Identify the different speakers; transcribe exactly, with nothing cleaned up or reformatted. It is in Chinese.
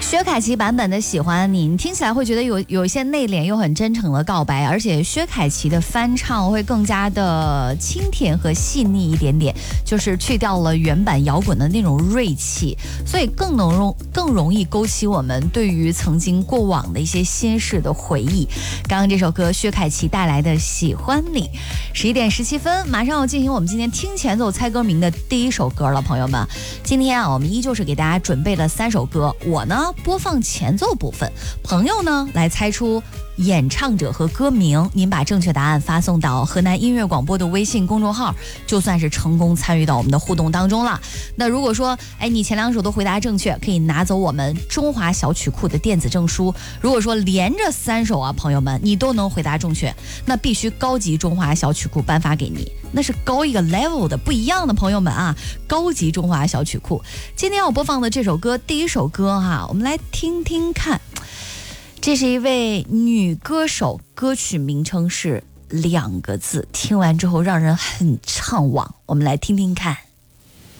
Speaker 1: 薛凯琪版本的喜欢你，你听起来会觉得有有一些内敛又很真诚的告白，而且薛凯琪的翻唱会更加的清甜和细腻一点点，就是去掉了原版摇滚的那种锐气，所以更能容更容易勾起我们对于曾经过往的一些心事的回忆。刚刚这首歌薛凯琪带来的喜欢你，十一点十七分，马上要进行我们今天听前奏猜歌名的第一首歌了，朋友们。今天啊，我们依旧是给大家准备了三首歌，我呢播放前奏部分，朋友呢来猜出演唱者和歌名，您把正确答案发送到河南音乐广播的微信公众号，就算是成功参与到我们的互动当中了。那如果说哎你前两首都回答正确，可以拿走我们中华小曲库的电子证书。如果说连着三首啊，朋友们你都能回答正确，那必须高级中华小曲库颁发给你，那是高一个 level 的不一样的，朋友们啊，高级中华小曲库。今天要播放的这首歌，第一首歌哈，我们来听听看。这是一位女歌手，歌曲名称是两个字，听完之后让人很怅惘，我们来听听看。